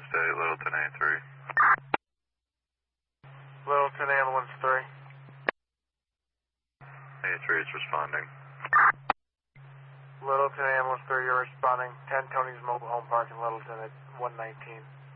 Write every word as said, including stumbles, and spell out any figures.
State, Littleton A three. Littleton Ambulance three. A three is responding. Littleton Ambulance three, you're responding. ten Tony's Mobile Home Park in Littleton at one nineteen.